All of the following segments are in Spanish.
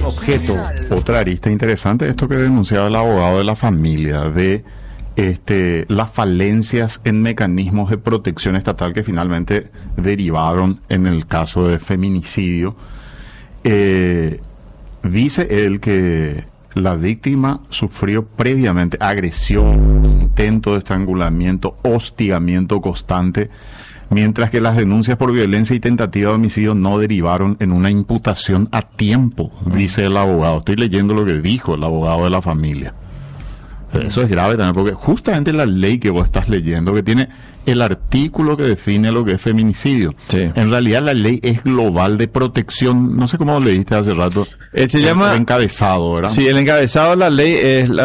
objeto. Otra arista interesante, esto que denunciaba el abogado de la familia, de las falencias en mecanismos de protección estatal que finalmente derivaron en el caso de feminicidio. Dice él que la víctima sufrió previamente agresión, intento de estrangulamiento, hostigamiento constante, mientras que las denuncias por violencia y tentativa de homicidio no derivaron en una imputación a tiempo, dice el abogado. Estoy leyendo lo que dijo el abogado de la familia. Eso es grave también, porque justamente la ley que vos estás leyendo, que tiene el artículo que define lo que es feminicidio, sí, en realidad la ley es global de protección, no sé cómo lo leíste hace rato, llama el encabezado, ¿verdad? Sí, el encabezado de la ley es la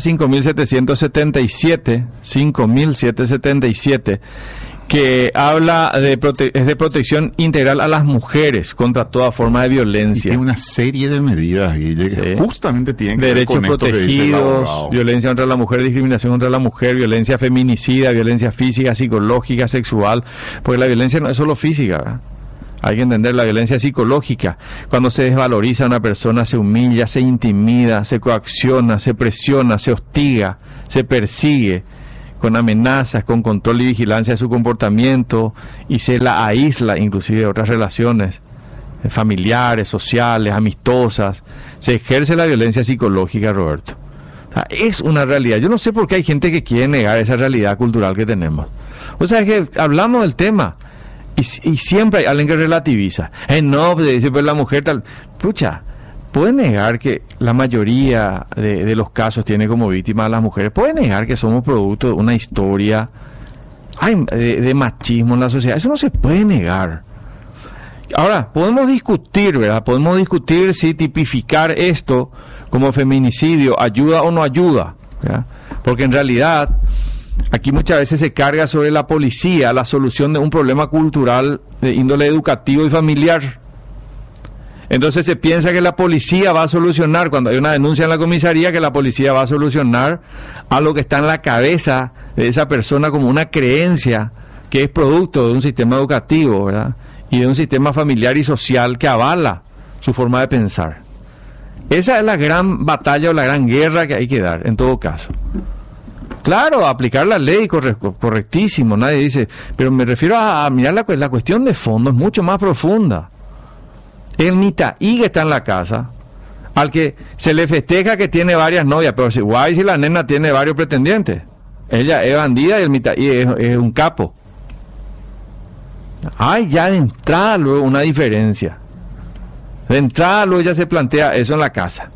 5777, que habla es de protección integral a las mujeres contra toda forma de violencia. Y tiene una serie de medidas, Guille, que justamente tienen que derechos ver con protegidos, violencia contra la mujer, discriminación contra la mujer, violencia feminicida, violencia física, psicológica, sexual, porque la violencia no es solo física, ¿verdad? Hay que entender la violencia psicológica. Cuando se desvaloriza a una persona, se humilla, se intimida, se coacciona, se presiona, se hostiga, se persigue, con amenazas, con control y vigilancia de su comportamiento, y se la aísla inclusive de otras relaciones familiares, sociales, amistosas. Se ejerce la violencia psicológica, Roberto. O sea, es una realidad. Yo no sé por qué hay gente que quiere negar esa realidad cultural que tenemos. O sea, es que hablamos del tema y siempre hay alguien que relativiza. No, pues dice, pues la mujer tal... Pucha, ¿puede negar que la mayoría de los casos tiene como víctima a las mujeres? ¿Puede negar que somos producto de una historia de machismo en la sociedad? Eso no se puede negar. Ahora, podemos discutir, ¿verdad? Podemos discutir si tipificar esto como feminicidio ayuda o no ayuda, ¿verdad? Porque en realidad aquí muchas veces se carga sobre la policía la solución de un problema cultural de índole educativo y familiar. Entonces se piensa que la policía va a solucionar, cuando hay una denuncia en la comisaría, que la policía va a solucionar algo que está en la cabeza de esa persona como una creencia que es producto de un sistema educativo, ¿verdad? Y de un sistema familiar y social que avala su forma de pensar. Esa es la gran batalla o la gran guerra que hay que dar, en todo caso. Claro, aplicar la ley correctísimo, nadie dice, pero me refiero a mirar la cuestión de fondo, es mucho más profunda. El mitaí que está en la casa, al que se le festeja que tiene varias novias, pero si la nena tiene varios pretendientes, ella es bandida y el mitaí es un capo. Hay ya de entrada luego una diferencia. De entrada luego ya se plantea eso en la casa.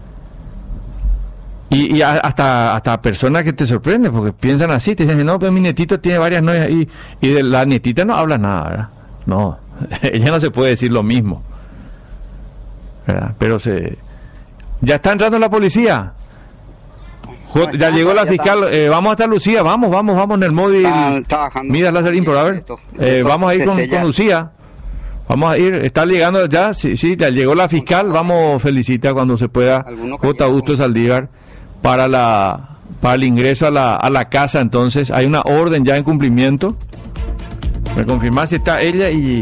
Y hasta personas que te sorprenden porque piensan así, te dicen, no, pues mi nietito tiene varias novias y de la nietita no habla nada, ¿verdad? No, ella no se puede decir lo mismo, ¿verdad? Pero ya está entrando la policía. Ya llegó la fiscal, vamos hasta Lucía, vamos en el móvil. Mira, Lazarín, por a ver. Vamos a ir con Lucía. Vamos a ir, está llegando ya, sí, ya llegó la fiscal, vamos, felicita cuando se pueda, J. Augusto Saldívar, para el ingreso a la casa. Entonces, hay una orden ya en cumplimiento. Me confirma si está ella y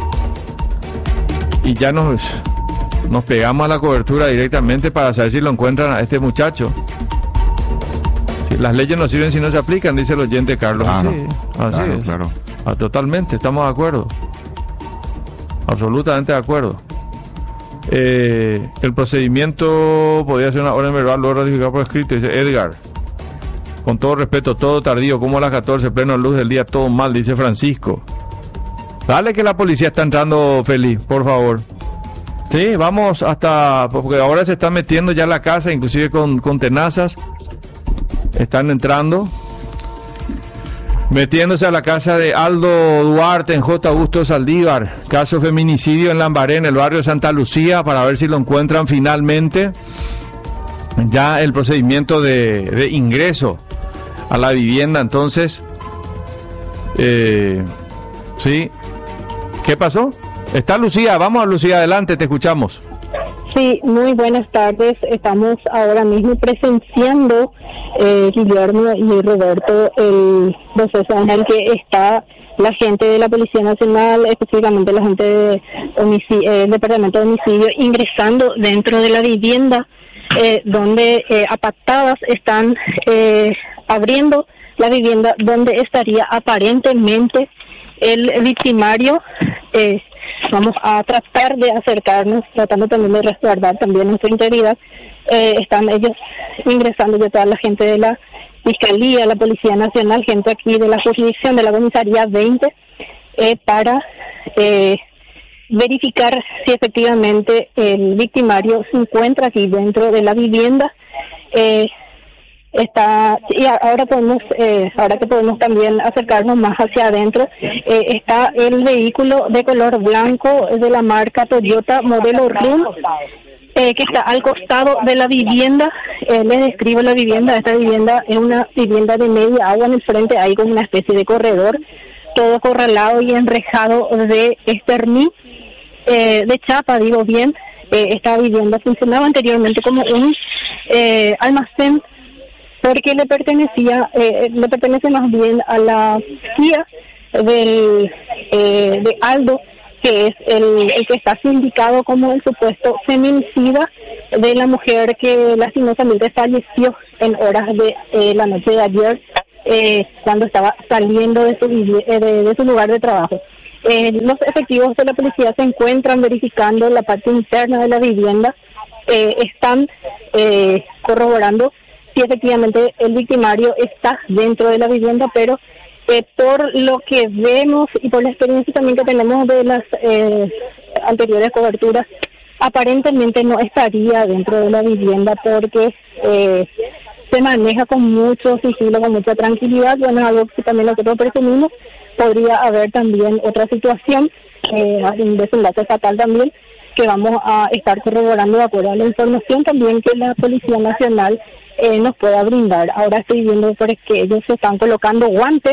ya nos pegamos a la cobertura directamente para saber si lo encuentran a este muchacho. Sí, las leyes no sirven si no se aplican, dice el oyente Carlos. Claro, sí, así claro, es. claro. Totalmente, estamos de acuerdo. Absolutamente de acuerdo. El procedimiento podría ser una orden verbal, luego ratificado por escrito, dice Edgar. Con todo respeto, todo tardío, como a las 14, pleno luz del día, todo mal, dice Francisco. Dale que la policía está entrando, feliz, por favor. Sí, vamos hasta, porque ahora se están metiendo ya en la casa, inclusive con tenazas. Están entrando. Metiéndose a la casa de Aldo Duarte en J. Augusto Saldívar, caso feminicidio en Lambaré, en el barrio de Santa Lucía, para ver si lo encuentran finalmente. Ya el procedimiento de ingreso a la vivienda, entonces. Sí. ¿Qué pasó? Está Lucía, vamos a Lucía, adelante, te escuchamos. Sí, muy buenas tardes. Estamos ahora mismo presenciando, Guillermo y Roberto, el proceso en el que está la gente de la Policía Nacional, específicamente la gente de Departamento de Homicidio, ingresando dentro de la vivienda, donde a patadas están abriendo la vivienda donde estaría aparentemente el victimario. Vamos a tratar de acercarnos, tratando también de resguardar también nuestra integridad. Están ellos ingresando, ya toda la gente de la Fiscalía, la Policía Nacional, gente aquí de la jurisdicción de la Comisaría 20, para verificar si efectivamente el victimario se encuentra aquí dentro de la vivienda. Y ahora que podemos también acercarnos más hacia adentro, está el vehículo de color blanco de la marca Toyota modelo RUN, que está al costado de la vivienda. Les describo la vivienda. Esta vivienda es una vivienda de media agua. En el frente hay como una especie de corredor, todo corralado y enrejado de esterní, de chapa, digo bien. Esta vivienda funcionaba anteriormente como un almacén, porque le pertenece más bien a la tía de Aldo, que es el que está sindicado como el supuesto feminicida de la mujer que lastimosamente falleció en horas de la noche de ayer, cuando estaba saliendo de su lugar de trabajo. Los efectivos de la policía se encuentran verificando la parte interna de la vivienda, están corroborando si efectivamente el victimario está dentro de la vivienda, pero por lo que vemos y por la experiencia también que tenemos de las anteriores coberturas, aparentemente no estaría dentro de la vivienda, porque se maneja con mucho sigilo, con mucha tranquilidad. Bueno, algo que también nosotros presumimos. Podría haber también otra situación, un desenlace fatal también, que vamos a estar corroborando de acuerdo a la información también que la Policía Nacional nos pueda brindar. Ahora estoy viendo que ellos se están colocando guantes.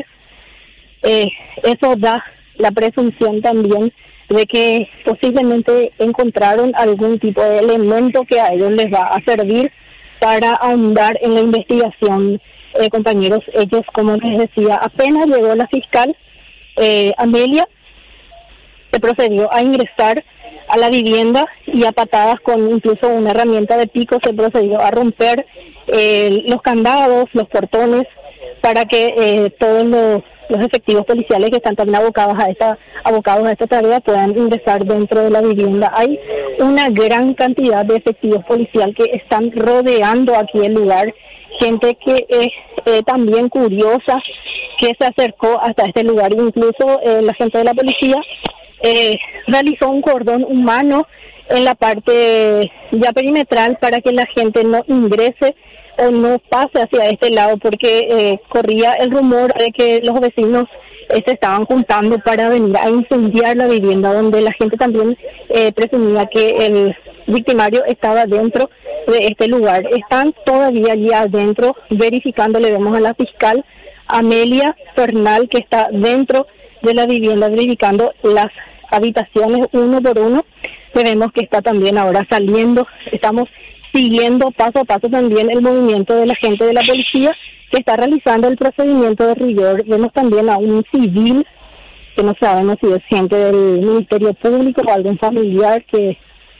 Eso da la presunción también de que posiblemente encontraron algún tipo de elemento que a ellos les va a servir para ahondar en la investigación. Compañeros, ellos, como les decía, apenas llegó la fiscal Amelia, se procedió a ingresar a la vivienda y a patadas, con incluso una herramienta de pico, se procedió a romper los candados, los portones, para que todos los efectivos policiales que están también abocados a esta tarea puedan ingresar dentro de la vivienda. Hay una gran cantidad de efectivos policiales que están rodeando aquí el lugar, gente que es también curiosa, que se acercó hasta este lugar. Incluso la gente de la policía realizó un cordón humano en la parte ya perimetral para que la gente no ingrese o no pase hacia este lado, porque corría el rumor de que los vecinos se estaban juntando para venir a incendiar la vivienda, donde la gente también presumía que el victimario estaba dentro de este lugar. Están todavía allí adentro verificando. Le vemos a la fiscal Amelia Fernal, que está dentro de la vivienda verificando las habitaciones uno por uno. Vemos que está también ahora saliendo. Estamos siguiendo paso a paso también el movimiento de la gente de la policía que está realizando el procedimiento de rigor. Vemos también a un civil, que no sabemos si es gente del Ministerio Público o algún familiar que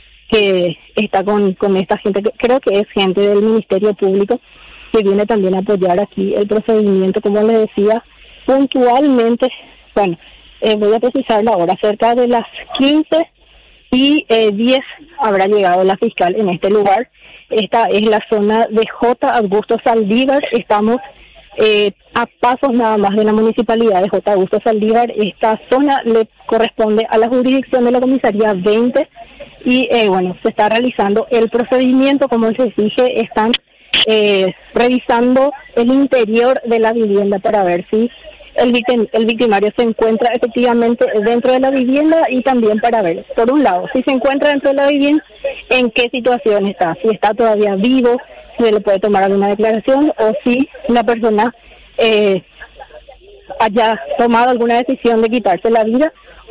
está con esta gente, que creo que es gente del Ministerio Público, que viene también a apoyar aquí el procedimiento. Como les decía, puntualmente, bueno, voy a precisar la hora, cerca de las 15:10 habrá llegado la fiscal en este lugar. Esta es la zona de J. Augusto Saldívar. Estamos a pasos nada más de la municipalidad de J. Augusto Saldívar. Esta zona le corresponde a la jurisdicción de la Comisaría 20 y bueno, se está realizando el procedimiento. Como les dije, están revisando el interior de la vivienda para ver si el victimario se encuentra efectivamente dentro de la vivienda, y también para ver, por un lado, si se encuentra dentro de la vivienda, en qué situación está, si está todavía vivo, si le puede tomar alguna declaración, o si la persona haya tomado alguna decisión de quitarse la vida,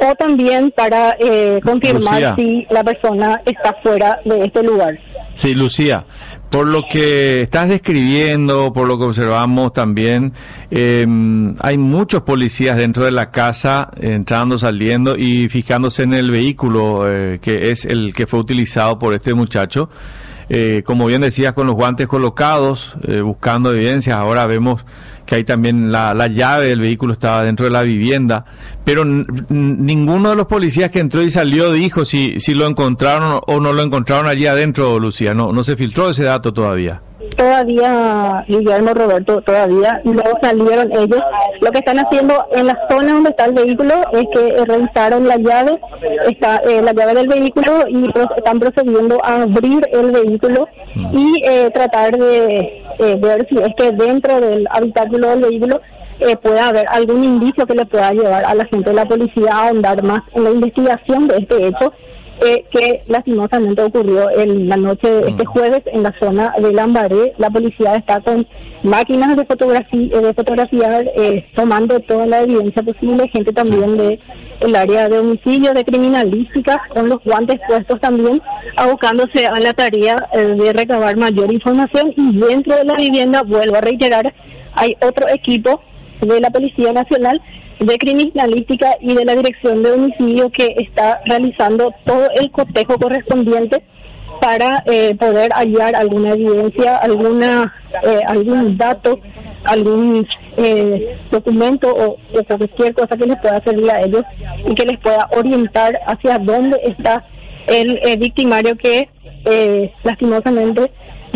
o también para confirmar Lucía, si la persona está fuera de este lugar. Sí, Lucía, por lo que estás describiendo, por lo que observamos también, hay muchos policías dentro de la casa, entrando, saliendo y fijándose en el vehículo que es el que fue utilizado por este muchacho. Como bien decías, con los guantes colocados, buscando evidencias. Ahora vemos que hay también la llave del vehículo estaba dentro de la vivienda, pero ninguno de los policías que entró y salió dijo si lo encontraron o no lo encontraron allí adentro, Lucía. No se filtró ese dato todavía. Todavía, Guillermo, Roberto, todavía, y luego salieron ellos. Lo que están haciendo en la zona donde está el vehículo es que revisaron la llave, está la llave del vehículo, y están procediendo a abrir el vehículo y tratar de ver si es que dentro del habitáculo del vehículo puede haber algún indicio que le pueda llevar a la gente de la policía a ahondar más en la investigación de este hecho, que lastimosamente ocurrió en la noche de este jueves en la zona de Lambaré. La policía está con máquinas de fotografiar, tomando toda la evidencia posible, gente también de el área de homicidio, de criminalística, con los guantes puestos también, abocándose a la tarea de recabar mayor información. Y dentro de la vivienda, vuelvo a reiterar, hay otro equipo de la Policía Nacional de Criminalística y de la Dirección de Homicidio que está realizando todo el cotejo correspondiente para poder hallar alguna evidencia, algún dato, algún documento o cualquier cosa que les pueda servir a ellos y que les pueda orientar hacia dónde está el victimario que lastimosamente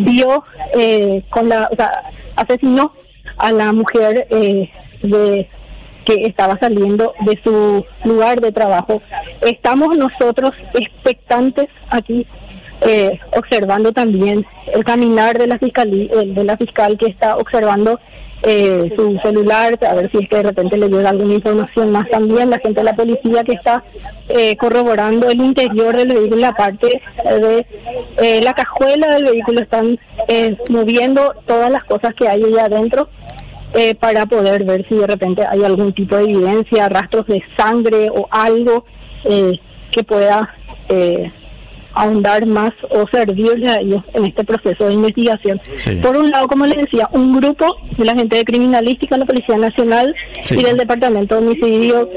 asesinó a la mujer que estaba saliendo de su lugar de trabajo. Estamos nosotros expectantes aquí, observando también el caminar de la fiscal que está observando su celular, a ver si es que de repente le llega alguna información más también. La gente de la policía que está corroborando el interior del vehículo, la parte de la cajuela del vehículo, están moviendo todas las cosas que hay allá adentro, para poder ver si de repente hay algún tipo de evidencia, rastros de sangre o algo que pueda ahondar más o servirle a ellos en este proceso de investigación. Sí. Por un lado, como les decía, un grupo de la gente de criminalística, la Policía Nacional, sí, y del Departamento de Homicidio,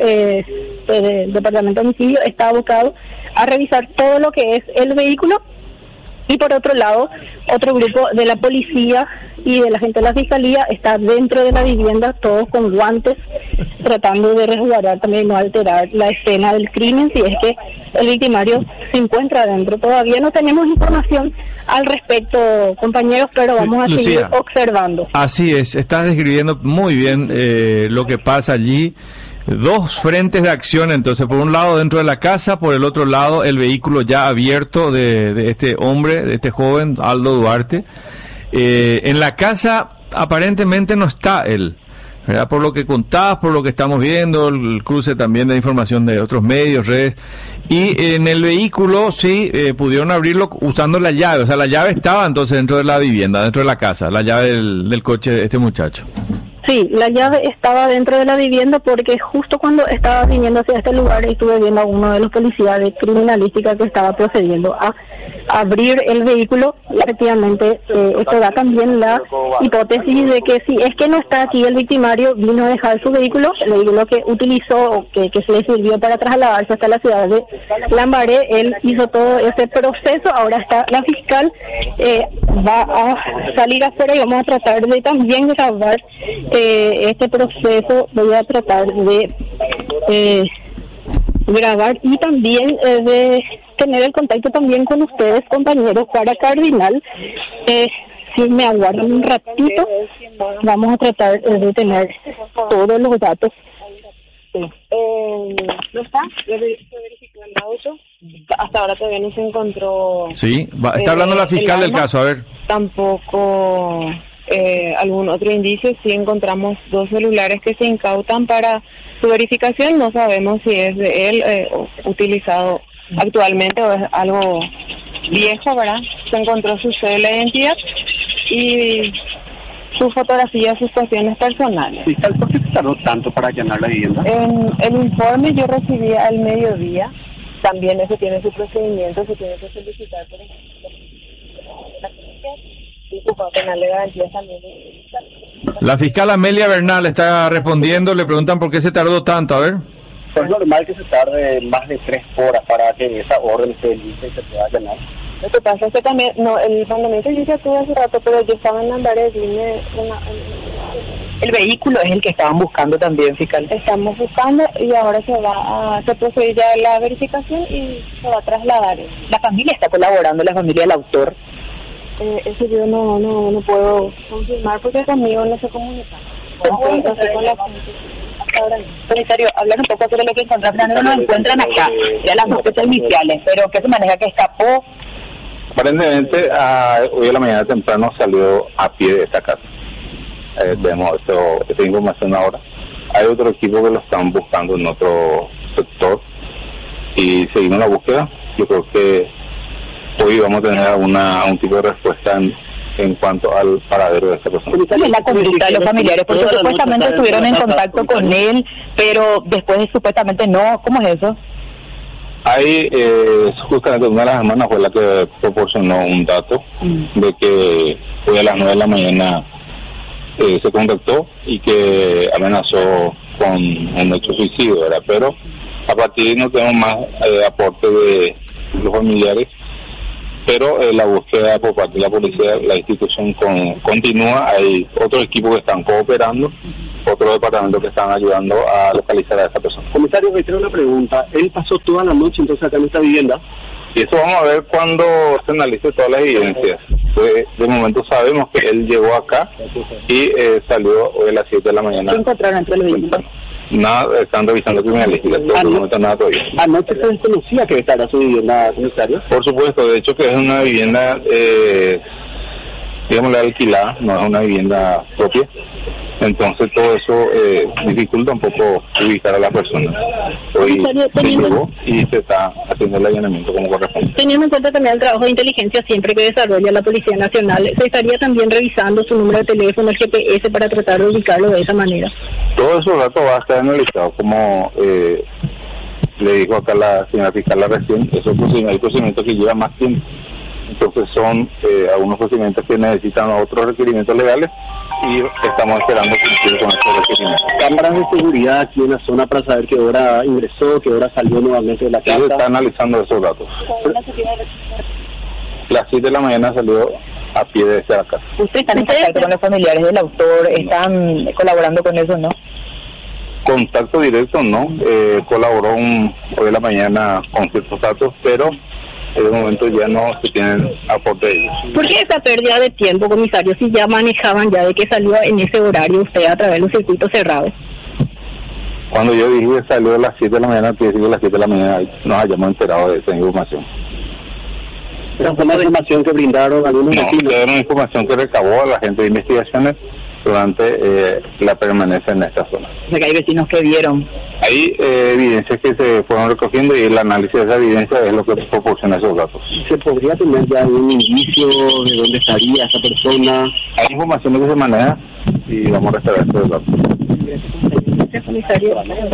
está abocado a revisar todo lo que es el vehículo. Y por otro lado, otro grupo de la policía y de la gente de la fiscalía está dentro de la vivienda, todos con guantes, tratando de resguardar también, no alterar la escena del crimen, si es que el victimario se encuentra adentro. Todavía no tenemos información al respecto, compañeros, pero sí, vamos a Lucía, seguir observando. Así es, estás describiendo muy bien lo que pasa allí. Dos frentes de acción, entonces, por un lado dentro de la casa, por el otro lado el vehículo ya abierto de este hombre, de este joven, Aldo Duarte. En la casa aparentemente no está él, ¿verdad? Por lo que contabas, por lo que estamos viendo, el cruce también de información de otros medios, redes. Y en el vehículo sí pudieron abrirlo usando la llave, o sea, la llave estaba entonces dentro de la vivienda, dentro de la casa, la llave del coche de este muchacho. Sí, la llave estaba dentro de la vivienda porque justo cuando estaba viniendo hacia este lugar estuve viendo a uno de los policías de criminalística que estaba procediendo a abrir el vehículo. Y efectivamente esto da también la hipótesis de que si es que no está aquí el victimario, vino a dejar su vehículo, el vehículo que utilizó o que se le sirvió para trasladarse hasta la ciudad de Lambaré. Él hizo todo ese proceso. Ahora está la fiscal, va a salir afuera y vamos a tratar de también grabar este proceso. Voy a tratar de grabar y también de tener el contacto también con ustedes, compañeros, para Cardinal. Si me aguardan un ratito, vamos a tratar de tener todos los datos. ¿No está? Yo verifico el auto. Hasta ahora todavía no se encontró. Sí, está hablando la fiscal del caso, a ver. Tampoco algún otro indicio. Sí encontramos 2 celulares que se incautan para su verificación. No sabemos si es de él utilizado actualmente o es algo viejo, ¿verdad? Se encontró su cédula de identidad y sus fotografías, sus cuestiones personales. Fiscal, ¿por qué se tardó tanto para allanar la vivienda? El informe yo recibí al mediodía. También eso tiene su procedimiento, se tiene que solicitar, por ejemplo, y juzgado penal de garantías también. La fiscal Amelia Bernal está respondiendo, le preguntan por qué se tardó tanto, a ver. Es normal que se tarde más de 3 horas para que esa orden se lista y se pueda allanar. Lo que pasa es que también, el mandamiento yo ya tuve hace rato, pero yo estaba en Lambaré, el vehículo es el que estaban buscando también, fiscal. Estamos buscando y ahora se procede ya la verificación y se va a trasladar. La familia está colaborando, la familia del autor. Eso yo no puedo confirmar porque conmigo no se comunica. Entonces, con la gente. Comisario, hablar un poco sobre lo que encontraron. No nos encuentran acá, ya las sospechas iniciales, pero ¿qué se maneja que escapó? Aparentemente, hoy a la mañana temprano salió a pie de esta casa. Tenemos esta información ahora. Hay otro equipo que lo están buscando en otro sector y seguimos la búsqueda. Yo creo que hoy vamos a tener un tipo de respuesta en cuanto al paradero de esta persona. La conducta de los familiares, porque supuestamente estuvieron en contacto con él, pero después supuestamente no. ¿Cómo es eso? Hay, justamente una de las hermanas fue la que proporcionó un dato de que hoy a las 9 de la mañana se contactó y que amenazó con un hecho suicidio, ¿verdad? Pero a partir de ahí no tenemos más aporte de los familiares, pero la búsqueda por parte de la policía, la institución continúa. Hay otros equipos que están cooperando, otros departamentos que están ayudando a localizar a esa persona. Comisario, me tengo una pregunta. Él pasó toda la noche entonces acá en esta vivienda. Y eso vamos a ver cuando se analice todas las evidencias. De momento sabemos que él llegó acá y salió hoy a las 7 de la mañana. ¿Qué encontraron entre los vehículos? Nada, están revisando criminalística. De momento nada todavía. ¿Anoche se desconocía que esta era su vivienda, comisario? Por supuesto, de hecho que es una vivienda, digámosle, alquilada, no es una vivienda propia. Entonces todo eso dificulta un poco ubicar a la persona. Hoy se llegó y se está haciendo el allanamiento como corresponde. Teniendo en cuenta también el trabajo de inteligencia siempre que desarrolla la Policía Nacional, ¿se estaría también revisando su número de teléfono, el GPS, para tratar de ubicarlo de esa manera? Todos esos datos van a estar analizados, como le dijo acá la señora fiscal recién. Hay procedimientos que llevan más tiempo. Entonces son algunos procedimientos que necesitan otros requerimientos legales y estamos esperando cumplir con estos requerimientos. ¿Cámaras de seguridad aquí en la zona para saber qué hora ingresó, qué hora salió nuevamente de la casa? Se está analizando esos datos. Las 7 de la mañana salió a pie de esta casa. ¿Usted está en contacto con los familiares del autor? ¿Están colaborando con eso, no? Contacto directo no, colaboró hoy en la mañana con ciertos datos, pero en el momento ya no se tienen aporte de ellos. ¿Por qué esa pérdida de tiempo, comisario, si ya manejaban ya de que salió en ese horario usted a través de los circuitos cerrados? Cuando yo dije que salió a las 7 de la mañana, quiere decir que a las 7 de la mañana nos hayamos enterado de esa información. ¿Esa fue la información que brindaron algunos vecinos? No, era una información que recabó a la gente de investigaciones durante la permanencia en esta zona. O sea que hay vecinos que vieron. Hay evidencias que se fueron recogiendo y el análisis de esa evidencia es lo que proporciona esos datos. ¿Se podría tener ya un indicio de dónde estaría esa persona? Hay informaciones que se manejan y vamos a restaurar esos datos. Comisario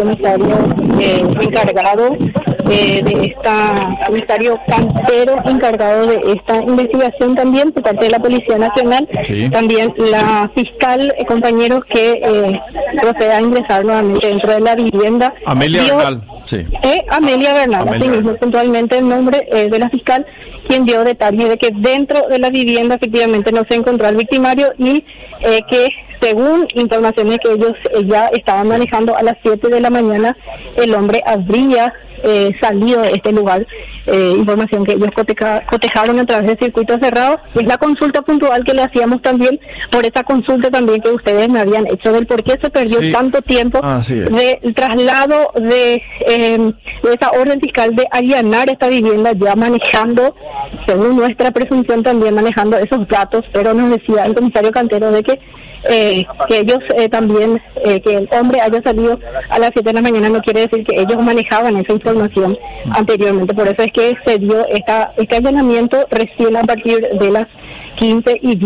encargado de esta, comisario Cantero, encargado de esta investigación también por parte de la Policía Nacional, sí. También la fiscal, compañeros, que procede a ingresar nuevamente dentro de la vivienda. Amelia Bernal, sí. Amelia Bernal, así mismo, puntualmente el nombre de la fiscal, quien dio detalle de que dentro de la vivienda efectivamente no se encontró al victimario y que según informaciones que ellos ya estaban manejando, a las 7 de la mañana el hombre habría salido de este lugar, información que ellos cotejaron a través de circuitos cerrados. Es la consulta puntual que le hacíamos también, por esa consulta también que ustedes me habían hecho del por qué se perdió tanto tiempo del traslado de esa orden fiscal de allanar esta vivienda, ya manejando, según nuestra presunción también manejando esos datos, pero nos decía el comisario Cantero de que ellos también, que el hombre haya salido a las 7 de la mañana no quiere decir que ellos manejaban esa información anteriormente. Por eso es que se dio este allanamiento recién a partir de las 15:10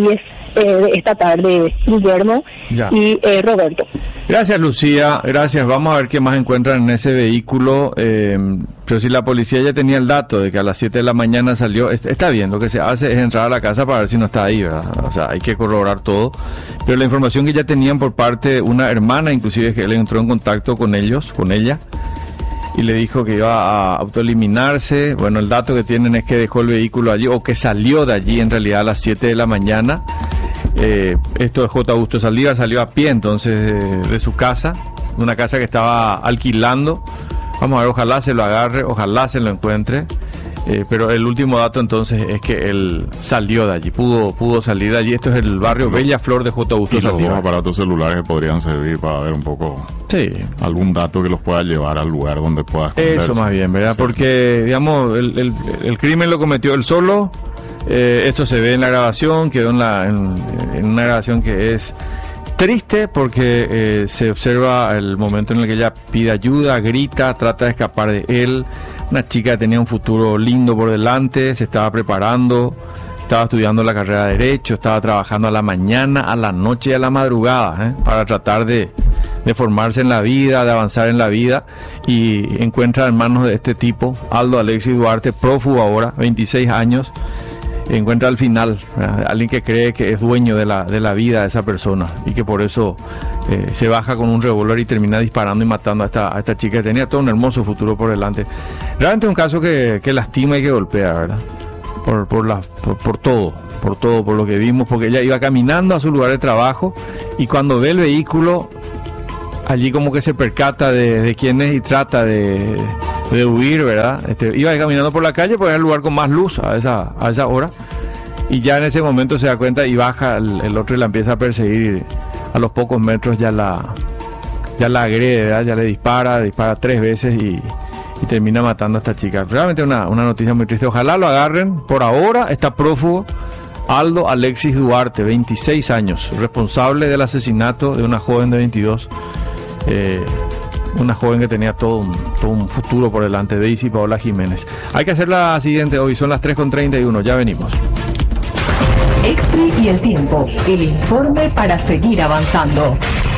de esta tarde, Guillermo y Roberto. Gracias, Lucía. Gracias. Vamos a ver qué más encuentran en ese vehículo. Pero si la policía ya tenía el dato de que a las 7 de la mañana salió, está bien, lo que se hace es entrar a la casa para ver si no está ahí, ¿verdad? O sea, hay que corroborar todo. Pero la información que ya tenían por parte de una hermana, inclusive que él entró en contacto con ella, y le dijo que iba a autoeliminarse. Bueno, el dato que tienen es que dejó el vehículo allí, o que salió de allí en realidad a las 7 de la mañana. Esto de J. Augusto Saldívar, salió a pie entonces de su casa, una casa que estaba alquilando. Vamos a ver, ojalá se lo agarre, ojalá se lo encuentre. Pero el último dato entonces es que él salió de allí, pudo salir de allí. Esto es el barrio Bella Flor de J. Augusto Saldívar. Los dos aparatos celulares que podrían servir para ver un poco algún dato que los pueda llevar al lugar donde pueda esconderse. Eso más bien, ¿verdad? Sí. Porque, digamos, el crimen lo cometió él solo. Esto se ve en la grabación, quedó en una grabación que es triste porque se observa el momento en el que ella pide ayuda, grita, trata de escapar de él. Una chica que tenía un futuro lindo por delante, se estaba preparando, estaba estudiando la carrera de Derecho, estaba trabajando a la mañana, a la noche y a la madrugada, para tratar de formarse en la vida, de avanzar en la vida, y encuentra en manos de este tipo, Aldo Alexis Duarte, prófugo ahora, 26 años, encuentra al final alguien que cree que es dueño de la vida de esa persona y que por eso se baja con un revólver y termina disparando y matando a esta chica que tenía todo un hermoso futuro por delante. Realmente un caso que lastima y que golpea, ¿verdad? Por todo, por lo que vimos, porque ella iba caminando a su lugar de trabajo y cuando ve el vehículo allí como que se percata de quién es y trata de huir, ¿verdad? Iba caminando por la calle porque era el lugar con más luz a esa hora, y ya en ese momento se da cuenta y baja el otro y la empieza a perseguir. A los pocos metros ya la agrede, ¿verdad? Ya le dispara 3 veces y termina matando a esta chica. Realmente una noticia muy triste. Ojalá lo agarren. Por ahora está prófugo Aldo Alexis Duarte, 26 años, responsable del asesinato de una joven de 22. Una joven que tenía todo un futuro por delante, Daisy Paola Jiménez. Hay que hacer la siguiente hoy, son las 3:31, ya venimos. Exri y el tiempo, el informe para seguir avanzando.